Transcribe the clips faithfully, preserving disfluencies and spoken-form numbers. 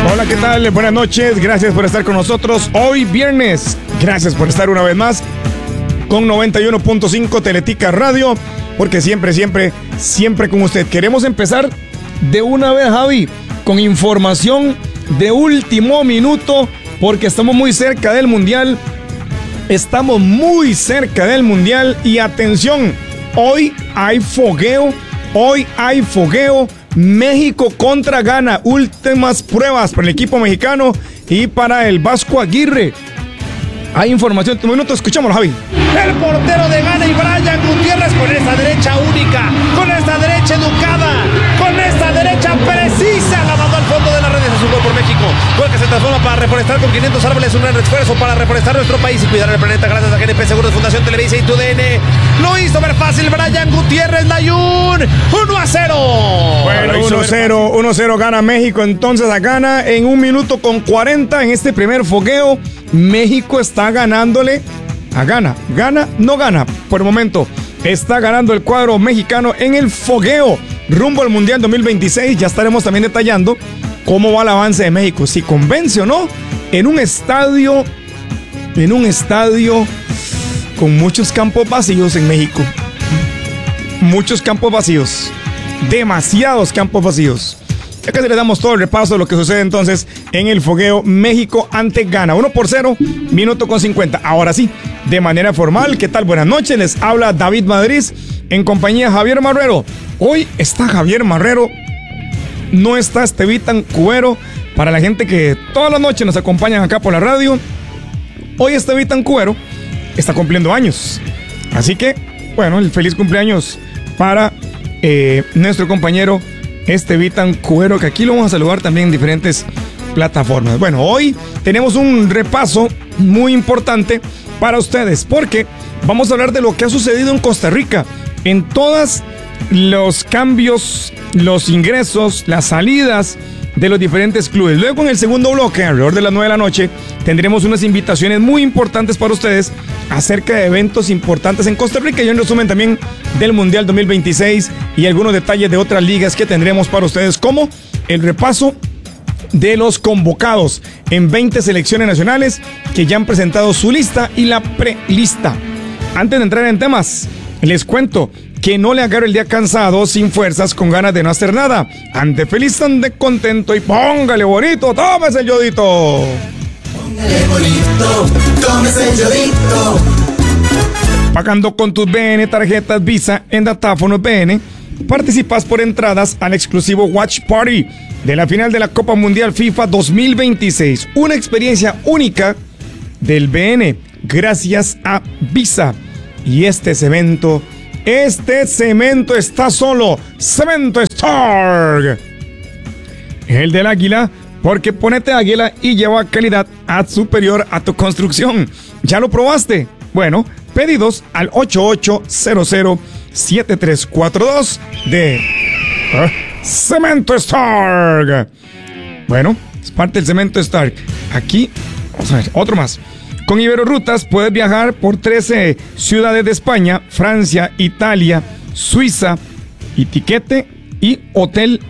Hola, ¿qué tal? Buenas noches, gracias por estar con nosotros hoy viernes. Gracias por estar una vez más con noventa y uno punto cinco Teletica Radio, porque siempre, siempre, siempre con usted. Queremos empezar de una vez, Javi, con información de último minuto, porque estamos muy cerca del Mundial. Estamos muy cerca del Mundial y atención, hoy hay fogueo, hoy hay fogueo. México contra Ghana, últimas pruebas para el equipo mexicano y para el Vasco Aguirre. Hay información, un minuto, escuchámoslo, Javi. El portero de Ghana y Brian Gutiérrez con esta derecha única, con esta derecha educada, con esta derecha precisa, la mandó al fondo de la red. Es un gol por México, gol que se transforma para reforestar con quinientos árboles, un gran esfuerzo para reforestar nuestro país y cuidar el planeta gracias a G N P Seguros, Fundación Televisa y T U D N. Lo hizo ver fácil Brian Gutiérrez, Layún, uno a cero. Bueno, uno cero, uno cero gana México, entonces a Ghana en un minuto con cuarenta en este primer fogueo. México está ganándole a Ghana. Gana, no gana. Por el momento está ganando el cuadro mexicano en el fogueo rumbo al Mundial dos mil veintiséis. Ya estaremos también detallando cómo va el avance de México, si convence o no, en un estadio, en un estadio con muchos campos vacíos en México. Muchos campos vacíos. Demasiados campos vacíos. Ya que le damos todo el repaso de lo que sucede entonces en el fogueo México ante Ghana. uno por cero, minuto con cincuenta. Ahora sí, de manera formal, ¿qué tal? Buenas noches, les habla David Madrid en compañía de Javier Marrero. Hoy está Javier Marrero, no está Estevitan Cubero. Para la gente que todas las noches nos acompañan acá por la radio, hoy Estevitan Cubero está cumpliendo años. Así que, bueno, el feliz cumpleaños para eh, nuestro compañero Estevitan Cubero, que aquí lo vamos a saludar también en diferentes plataformas. Bueno, hoy tenemos un repaso muy importante para ustedes, porque vamos a hablar de lo que ha sucedido en Costa Rica, en todos los cambios, los ingresos, las salidas de los diferentes clubes. Luego, en el segundo bloque, alrededor de las nueve de la noche, tendremos unas invitaciones muy importantes para ustedes acerca de eventos importantes en Costa Rica y un resumen también del Mundial dos mil veintiséis y algunos detalles de otras ligas que tendremos para ustedes, como el repaso de los convocados en veinte selecciones nacionales que ya han presentado su lista y la prelista. Antes de entrar en temas, les cuento que no le agarre el día cansado, sin fuerzas, con ganas de no hacer nada. Ande feliz, ande contento y póngale bonito, tómese el yodito. Póngale bonito, tómese el yodito. Pagando con tus B N, tarjetas Visa en datáfonos B N, participas por entradas al exclusivo Watch Party de la final de la Copa Mundial FIFA dos mil veintiséis. Una experiencia única del B N gracias a Visa. Y este cemento, este cemento está solo. Cemento Stark. El del águila, porque ponete águila y lleva calidad ad superior a tu construcción. ¿Ya lo probaste? Bueno, pedidos al ocho ocho cero cero siete tres cuatro dos de uh, Cemento Stark. Bueno, es parte del Cemento Stark. Aquí, vamos a ver, otro más. Con Iberorutas puedes viajar por trece ciudades de España, Francia, Italia, Suiza, y tiquete y hotel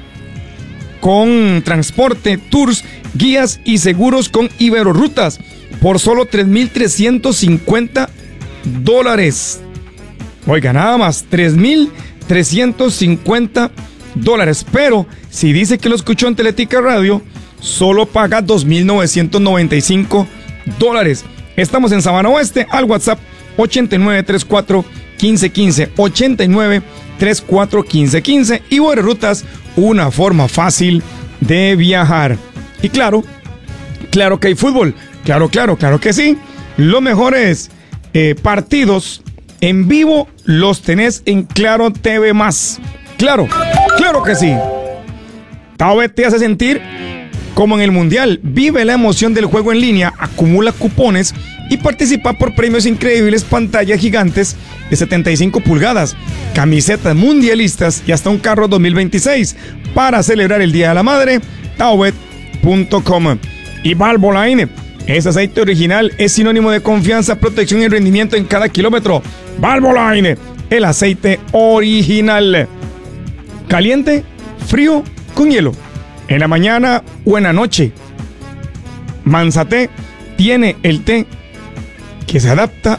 con transporte, tours, guías y seguros con Iberorutas por solo tres mil trescientos cincuenta dólares. Oiga, nada más, tres mil trescientos cincuenta dólares. Pero si dice que lo escuchó en Teletica Radio, solo paga dos mil novecientos noventa y cinco dólares. Estamos en Sabana Oeste, al WhatsApp ochenta y nueve treinta y cuatro quince quince, ochenta y nueve treinta y cuatro quince quince. Y Iberorutas, una forma fácil de viajar. Y claro, claro que hay fútbol. Claro, claro, claro que sí. Los mejores eh, partidos en vivo los tenés en Claro T V más. Claro, claro que sí. Taobet te hace sentir como en el Mundial. Vive la emoción del juego en línea, acumula cupones y participa por premios increíbles, pantallas gigantes de setenta y cinco pulgadas, camisetas mundialistas y hasta un carro dos mil veintiséis para celebrar el Día de la Madre. Taobet punto com. Y Valvoline, ese aceite original es sinónimo de confianza, protección y rendimiento en cada kilómetro. Valvoline, el aceite original. Caliente, frío, con hielo. en la mañana o en la noche. Manzaté tiene el té que se adapta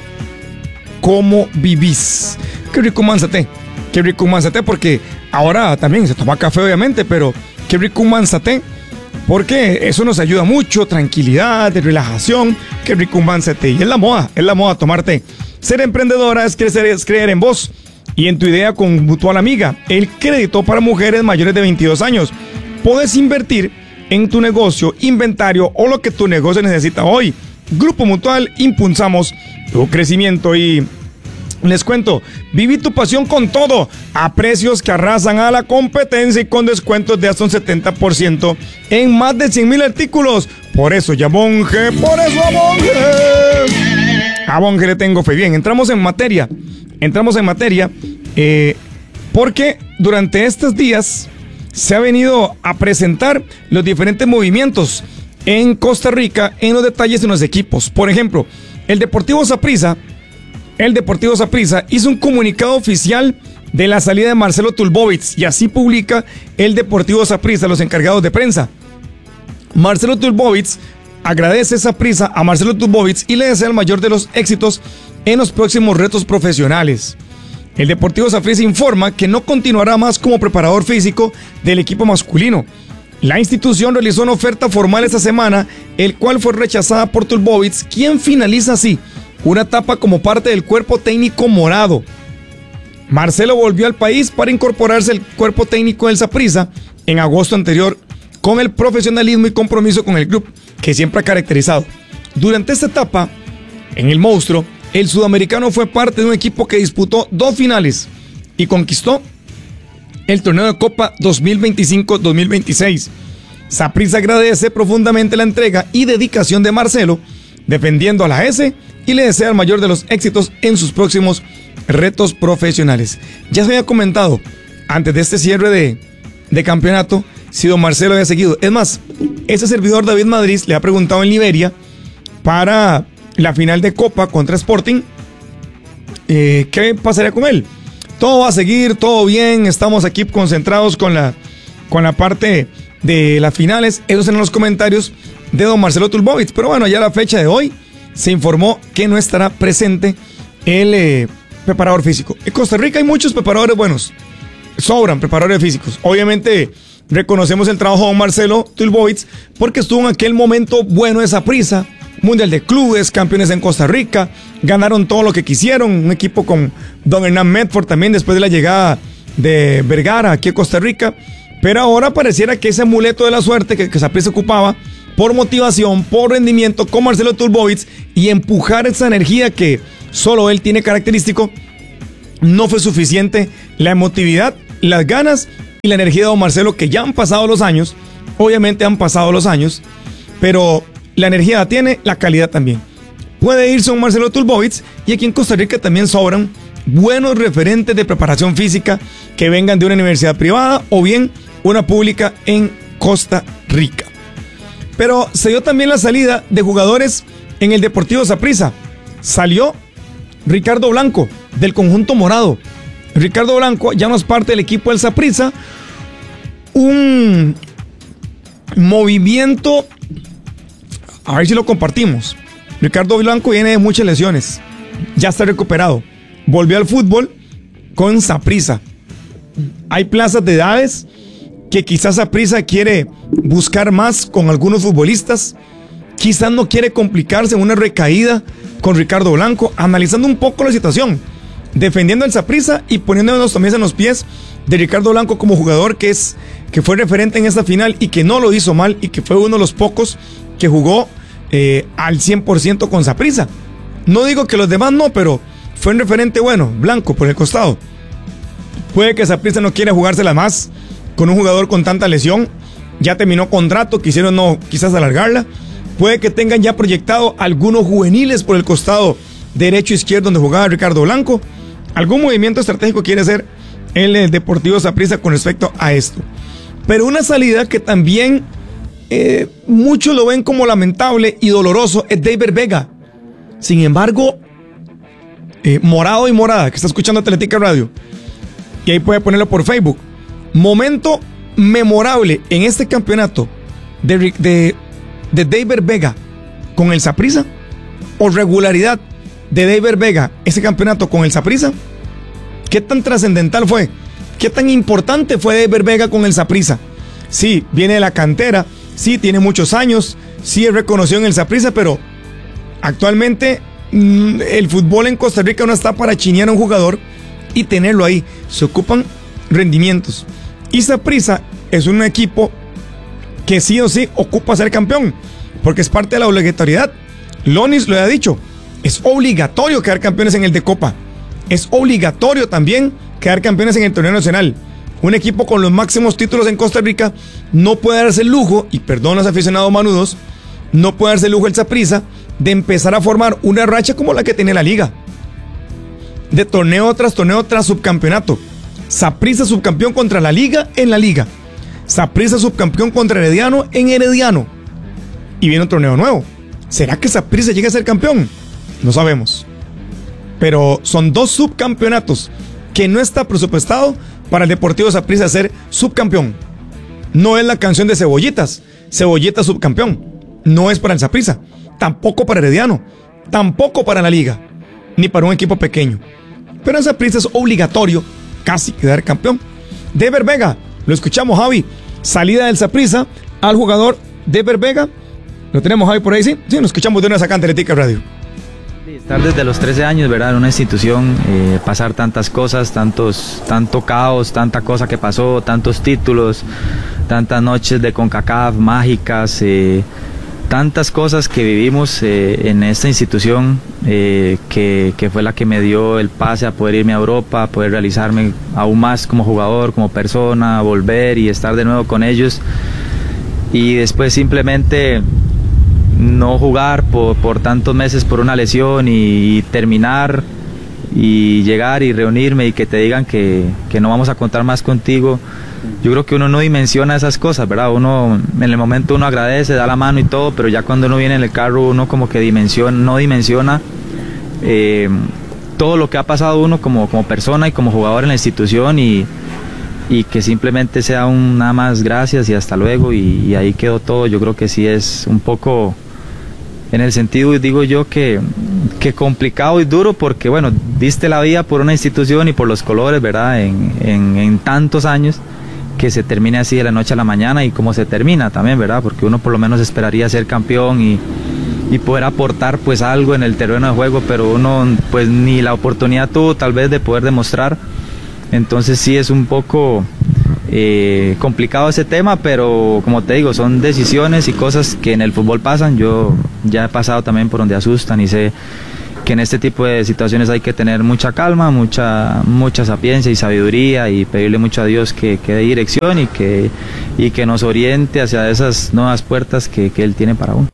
como vivís. Qué rico manzaté, qué rico manzaté, porque ahora también se toma café obviamente, pero qué rico un manzaté, porque eso nos ayuda mucho, tranquilidad, de relajación. Qué rico un manzaté. Y es la moda, es la moda tomar té. Ser emprendedora es crecer, es creer en vos y en tu idea con Mutual Amiga, el crédito para mujeres mayores de veintidós años. Puedes invertir en tu negocio, inventario o lo que tu negocio necesita hoy. Grupo Mutual, impulsamos tu crecimiento. Y les cuento, viví tu pasión con todo, a precios que arrasan a la competencia y con descuentos de hasta un setenta por ciento en más de cien mil artículos. Por eso ya Monje, por eso a Monje. A Monje le tengo fe. Bien, entramos en materia. Entramos en materia eh, porque durante estos días se ha venido a presentar los diferentes movimientos en Costa Rica en los detalles de los equipos. Por ejemplo, el Deportivo Saprissa, el Deportivo Saprissa hizo un comunicado oficial de la salida de Marcelo Tulbovitz, y así publica el Deportivo Saprissa, los encargados de prensa. Marcelo Tulbovitz agradece Saprissa a Marcelo Tulbovitz y le desea el mayor de los éxitos en los próximos retos profesionales. El Deportivo Saprissa informa que no continuará más como preparador físico del equipo masculino. La institución realizó una oferta formal esta semana, el cual fue rechazada por Tulbovitz, quien finaliza así una etapa como parte del cuerpo técnico morado. Marcelo volvió al país para incorporarse al cuerpo técnico del Saprissa en agosto anterior, con el profesionalismo y compromiso con el club que siempre ha caracterizado. Durante esta etapa, en el Monstruo, el sudamericano fue parte de un equipo que disputó dos finales y conquistó el torneo de Copa dos mil veinticinco dos mil veintiséis. Saprissa agradece profundamente la entrega y dedicación de Marcelo, defendiendo a la S, y le desea el mayor de los éxitos en sus próximos retos profesionales. Ya se había comentado antes de este cierre de, de campeonato si don Marcelo había seguido. Es más, ese servidor David Madrid le ha preguntado en Liberia para la final de Copa contra Sporting, eh, ¿qué pasaría con él? Todo va a seguir, todo bien, estamos aquí concentrados con la, con la parte de las finales. Esos eran los comentarios de don Marcelo Tulbovitz. Pero bueno, ya a la fecha de hoy se informó que no estará presente el eh, preparador físico. En Costa Rica hay muchos preparadores buenos, sobran preparadores físicos. Obviamente reconocemos el trabajo de don Marcelo Tulbovitz porque estuvo en aquel momento bueno de Saprissa, Mundial de Clubes, campeones en Costa Rica, ganaron todo lo que quisieron, un equipo con don Hernán Medford también después de la llegada de Vergara aquí a Costa Rica. Pero ahora pareciera que ese amuleto de la suerte que, que Saprissa ocupaba, por motivación, por rendimiento con Marcelo Tulbovitz y empujar esa energía que solo él tiene característico, no fue suficiente. La emotividad, las ganas y la energía de don Marcelo, que ya han pasado los años, obviamente han pasado los años, pero la energía la tiene, la calidad también. Puede irse un Marcelo Tulbovitz, y aquí en Costa Rica también sobran buenos referentes de preparación física que vengan de una universidad privada o bien una pública en Costa Rica. Pero se dio también la salida de jugadores en el Deportivo Saprissa. Salió Ricardo Blanco del conjunto morado. Ricardo Blanco ya no es parte del equipo del Saprissa. Un movimiento, a ver si lo compartimos. Ricardo Blanco viene de muchas lesiones, ya está recuperado, volvió al fútbol con Saprissa. Hay plazas de edades que quizás Saprissa quiere buscar más con algunos futbolistas, quizás no quiere complicarse en una recaída con Ricardo Blanco, analizando un poco la situación, defendiendo al Saprissa y poniéndonos también en los pies de Ricardo Blanco como jugador que, es, que fue referente en esta final y que no lo hizo mal y que fue uno de los pocos que jugó eh, al cien por ciento con Saprissa. No digo que los demás no, pero fue un referente bueno, Blanco por el costado. Puede que Saprissa no quiera jugársela más con un jugador con tanta lesión, ya terminó contrato, quisieron no quizás alargarla. Puede que tengan ya proyectado algunos juveniles por el costado derecho e izquierdo donde jugaba Ricardo Blanco. Algún movimiento estratégico quiere hacer el Deportivo Saprissa con respecto a esto. Pero una salida que también eh, muchos lo ven como lamentable y doloroso es David Vega. Sin embargo, eh, Morado y Morada, que está escuchando Atlética Radio, y ahí puede ponerlo por Facebook. Momento memorable en este campeonato de, de, de David Vega con el Saprissa o regularidad de David Vega ese campeonato con el Saprissa? ¿Qué tan trascendental fue? ¿Qué tan importante fue David Vega con el Saprissa? Sí, viene de la cantera, sí, tiene muchos años, sí es reconocido en el Saprissa, pero actualmente mmm, el fútbol en Costa Rica no está para chinear a un jugador y tenerlo ahí. Se ocupan rendimientos. Y Saprissa es un equipo que sí o sí ocupa ser campeón, porque es parte de la obligatoriedad. Lonis lo ha dicho, es obligatorio quedar campeones en el de Copa. Es obligatorio también quedar campeones en el torneo nacional. Un equipo con los máximos títulos en Costa Rica no puede darse el lujo, y perdón los aficionados manudos, no puede darse el lujo el Saprissa de empezar a formar una racha como la que tiene la liga. De torneo tras torneo tras subcampeonato. Saprissa subcampeón contra la liga en la liga. Saprissa subcampeón contra Herediano en Herediano. Y viene un torneo nuevo. ¿Será que Saprissa llega a ser campeón? No sabemos. Pero son dos subcampeonatos que no está presupuestado para el Deportivo Saprissa ser subcampeón. No es la canción de Cebollitas, Cebollita subcampeón. No es para el Saprissa, tampoco para Herediano, tampoco para la liga, ni para un equipo pequeño. Pero en Saprissa es obligatorio casi quedar campeón. David Vega, lo escuchamos, Javi. Salida del Saprissa al jugador David Vega. ¿Lo tenemos, Javi, por ahí? Sí, sí, nos escuchamos de una acá en Teletica Radio. Estar desde los trece años, ¿verdad? En una institución, eh, pasar tantas cosas, tantos, tanto caos, tanta cosa que pasó, tantos títulos, tantas noches de CONCACAF mágicas, eh, tantas cosas que vivimos eh, en esta institución, eh, que, que fue la que me dio el pase a poder irme a Europa, a poder realizarme aún más como jugador, como persona, volver y estar de nuevo con ellos. Y después simplemente no jugar por, por tantos meses por una lesión y, y terminar y llegar y reunirme y que te digan que, que no vamos a contar más contigo. Yo creo que uno no dimensiona esas cosas, ¿verdad? Uno en el momento uno agradece, da la mano y todo, pero ya cuando uno viene en el carro uno como que dimensiona, no dimensiona eh, todo lo que ha pasado uno como, como persona y como jugador en la institución, y, y que simplemente sea un nada más gracias y hasta luego, y, y ahí quedó todo. Yo creo que sí es un poco, en el sentido, digo yo, que, que complicado y duro, porque bueno, diste la vida por una institución y por los colores, ¿verdad? En, en, en tantos años, que se termine así de la noche a la mañana, y cómo se termina también, ¿verdad? Porque uno por lo menos esperaría ser campeón y, y poder aportar pues algo en el terreno de juego, pero uno pues ni la oportunidad tuvo tal vez de poder demostrar. Entonces sí es un poco eh, complicado ese tema, pero como te digo, son decisiones y cosas que en el fútbol pasan. Yo ya he pasado también por donde asustan y sé que en este tipo de situaciones hay que tener mucha calma, mucha mucha sapiencia y sabiduría, y pedirle mucho a Dios que, que dé dirección y que, y que nos oriente hacia esas nuevas puertas que, que Él tiene para uno.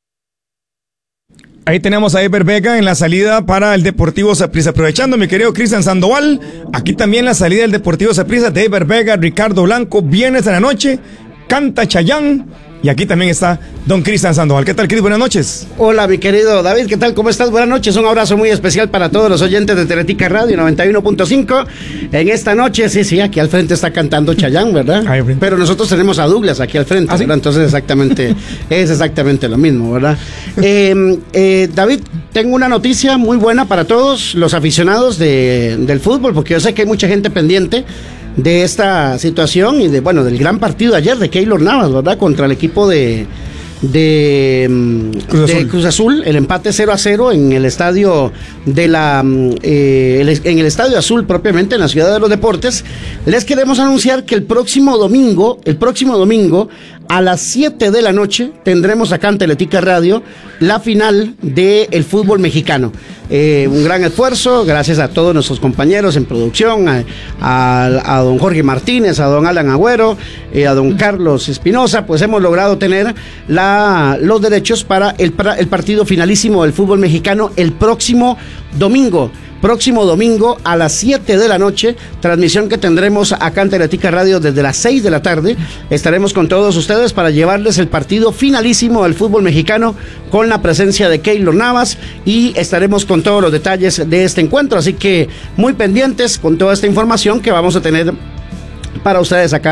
Ahí tenemos a David Vega en la salida para el Deportivo Saprissa. Aprovechando, mi querido Cristian Sandoval, aquí también la salida del Deportivo Saprissa. David Vega, Ricardo Blanco, viernes de la noche, canta Chayán. Y aquí también está don Cristian Sandoval. ¿Qué tal, Cris? Buenas noches. Hola, mi querido David, ¿qué tal? ¿Cómo estás? Buenas noches. Un abrazo muy especial para todos los oyentes de Teletica Radio noventa y uno punto cinco. En esta noche, sí, sí, aquí al frente está cantando Chayán, ¿verdad? Ay, pero nosotros tenemos a Douglas aquí al frente, ¿Ah, sí? ¿verdad? Entonces exactamente, es exactamente lo mismo, ¿verdad? Eh, eh, David, tengo una noticia muy buena para todos los aficionados de, del fútbol, porque yo sé que hay mucha gente pendiente de esta situación y de, bueno, del gran partido de ayer de Keylor Navas, ¿verdad? Contra el equipo de de Cruz, de Azul. Cruz Azul, el empate cero a cero en el estadio de la eh, el, en el Estadio Azul, propiamente en la Ciudad de los Deportes. Les queremos anunciar que el próximo domingo, el próximo domingo a las siete de la noche tendremos acá en Teletica Radio la final del fútbol mexicano. Eh, un gran esfuerzo, gracias a todos nuestros compañeros en producción, a, a, a don Jorge Martínez, a don Alan Agüero, eh, a don Carlos Espinosa, pues hemos logrado tener la, los derechos para el, para el partido finalísimo del fútbol mexicano el próximo domingo. Próximo domingo a las siete de la noche, transmisión que tendremos acá en Teletica Radio desde las seis de la tarde. Estaremos con todos ustedes para llevarles el partido finalísimo del fútbol mexicano con la presencia de Keylor Navas, y estaremos con todos los detalles de este encuentro, así que muy pendientes con toda esta información que vamos a tener para ustedes acá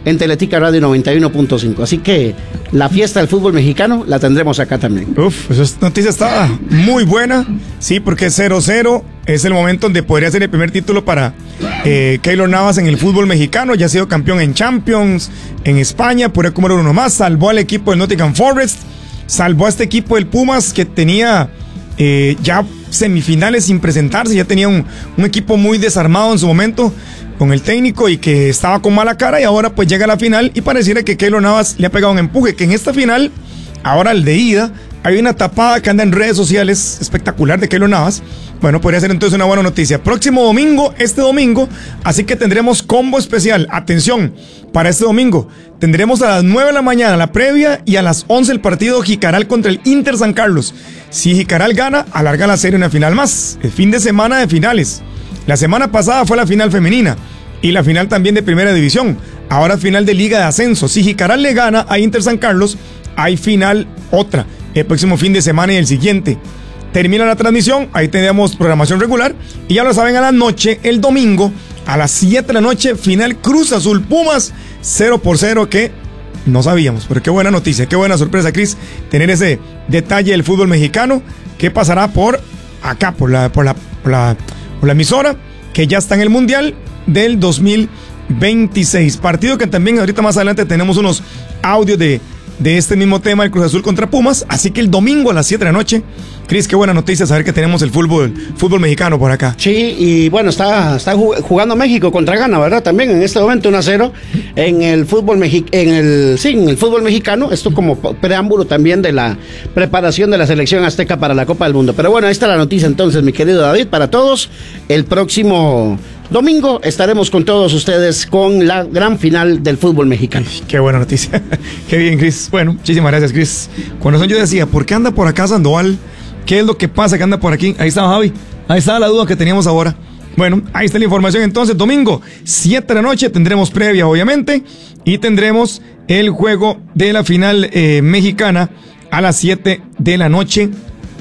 en Teletica Radio noventa y uno punto cinco. Así que la fiesta del fútbol mexicano la tendremos acá también. Uf, esa noticia está muy buena, sí, porque cero cero es el momento donde podría ser el primer título para eh, Keylor Navas en el fútbol mexicano. Ya ha sido campeón en Champions, en España, podría comer uno más, salvó al equipo del Nottingham Forest, salvó a este equipo del Pumas que tenía eh, ya semifinales sin presentarse, ya tenía un, un equipo muy desarmado en su momento con el técnico y que estaba con mala cara, y ahora pues llega a la final y pareciera que Keylor Navas le ha pegado un empuje, que en esta final, ahora el de ida, hay una tapada que anda en redes sociales espectacular de Keylor Navas. Bueno, podría ser entonces una buena noticia. Próximo domingo, este domingo, así que tendremos combo especial. Atención, para este domingo, tendremos a las nueve de la mañana la previa y a las once el partido Jicaral contra el Inter San Carlos. Si Jicaral gana, alarga la serie una final más. El fin de semana de finales. La semana pasada fue la final femenina y la final también de primera división. Ahora final de Liga de Ascenso. Si Jicaral le gana a Inter San Carlos, hay final otra, el próximo fin de semana y el siguiente. Termina la transmisión, ahí tenemos programación regular. Y ya lo saben, a la noche, el domingo, a las siete de la noche, final Cruz Azul Pumas, cero por cero, que no sabíamos. Pero qué buena noticia, qué buena sorpresa, Cris, tener ese detalle del fútbol mexicano, que pasará por acá, por la, por la, por la, por la emisora, que ya está en el Mundial del dos mil veintiséis. Partido que también ahorita más adelante tenemos unos audios de... de este mismo tema, el Cruz Azul contra Pumas. Así que el domingo a las siete de la noche, Cris, qué buena noticia saber que tenemos el fútbol, fútbol mexicano por acá. Sí, y bueno, está, está jugando México contra Ghana, ¿verdad? También en este momento uno a cero en el fútbol mexi- en el, sí, en el fútbol mexicano. Esto como preámbulo también de la preparación de la selección azteca para la Copa del Mundo. Pero bueno, ahí está la noticia entonces, mi querido David, para todos. El próximo domingo estaremos con todos ustedes con la gran final del fútbol mexicano. Qué buena noticia. Qué bien, Cris. Bueno, muchísimas gracias, Cris. Con razón yo decía, ¿por qué anda por acá Sandoval? ¿Qué es lo que pasa que anda por aquí? Ahí estaba Javi. Ahí estaba la duda que teníamos ahora. Bueno, ahí está la información entonces. Domingo, siete de la noche, tendremos previa, obviamente. Y tendremos el juego de la final eh, mexicana a las siete de la noche.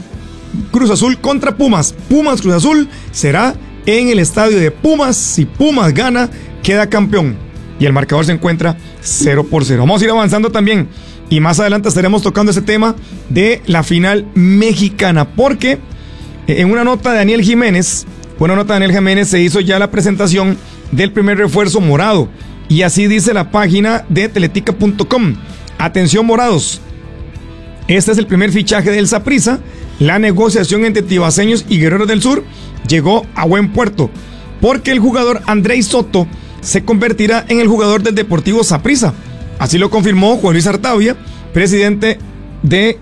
Cruz Azul contra Pumas. Pumas Cruz Azul será en el estadio de Pumas. Si Pumas gana, queda campeón. Y el marcador se encuentra cero por cero. Vamos a ir avanzando también. Y más adelante estaremos tocando ese tema de la final mexicana. Porque en una nota de Daniel Jiménez, una nota de Daniel Jiménez, se hizo ya la presentación del primer refuerzo morado. Y así dice la página de teletica punto com. Atención, morados. Este es el primer fichaje del Saprissa. La negociación entre tibaseños y Guerreros del Sur llegó a buen puerto, porque el jugador Andrei Soto se convertirá en el jugador del Deportivo Saprissa. Así lo confirmó Juan Luis Artavia, presidente de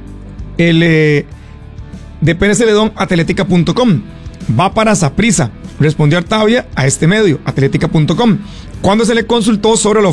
el eh, de Pérez Celedón a teletica punto com. Va para Saprissa, respondió Artavia a este medio, a teletica punto com, cuando se le consultó sobre la